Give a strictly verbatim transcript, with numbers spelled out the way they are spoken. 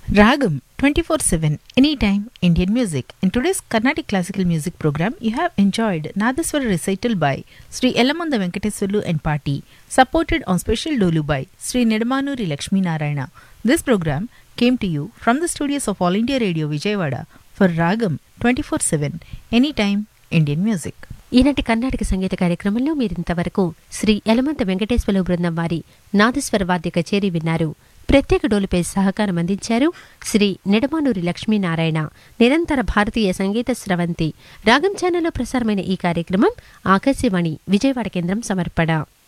Ragam twenty-four seven Anytime Indian Music. In today's Carnatic Classical Music program, you have enjoyed Nadaswara recital by Sri Elamanda Venkateswarlu and Party, supported on special dolu by Sri Nedamanuri Lakshmi Narayana. This program came to you from the studios of All India Radio Vijayawada for Ragam twenty-four seven Anytime Indian Music. ఈనాటి కర్ణాటక సంగీత కార్యక్రమంలో మీరింతవరకు శ్రీ యలమంత వెంకటేశ్వర బృందం వారి నాదస్వర వాద్య కచేరీ విన్నారు. ప్రత్యేక డోలుపై సహకారం అందించారు శ్రీ నెడమానూరి లక్ష్మీనారాయణ. నిరంతర భారతీయ సంగీత స్రవంతి రాగం ఛానల్లో ప్రసారమైన ఈ కార్యక్రమం ఆకాశవాణి విజయవాడ కేంద్రం సమర్పణ.